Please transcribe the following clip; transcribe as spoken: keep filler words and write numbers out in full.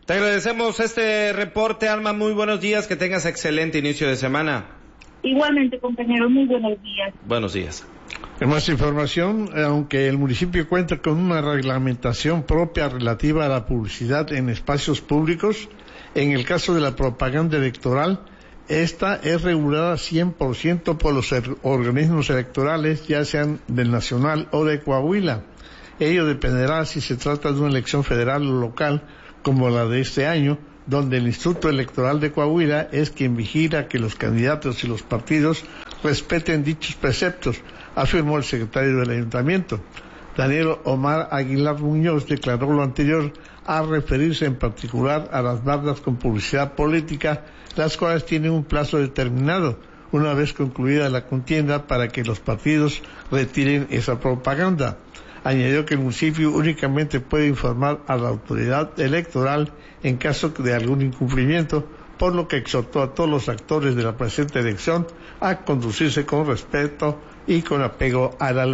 Te agradecemos este reporte, Alma. Muy buenos días, que tengas excelente inicio de semana. Igualmente, compañeros, muy buenos días. Buenos días. En más información, aunque el municipio cuenta con una reglamentación propia relativa a la publicidad en espacios públicos, en el caso de la propaganda electoral, esta es regulada cien por ciento por los organismos electorales, ya sean del Nacional o de Coahuila. Ello dependerá si se trata de una elección federal o local, como la de este año, donde el Instituto Electoral de Coahuila es quien vigila que los candidatos y los partidos respeten dichos preceptos, afirmó el secretario del ayuntamiento. Daniel Omar Aguilar Muñoz declaró lo anterior a referirse en particular a las bardas con publicidad política, las cuales tienen un plazo determinado, una vez concluida la contienda, para que los partidos retiren esa propaganda. Añadió que el municipio únicamente puede informar a la autoridad electoral en caso de algún incumplimiento, por lo que exhortó a todos los actores de la presente elección a conducirse con respeto y con apego a la ley.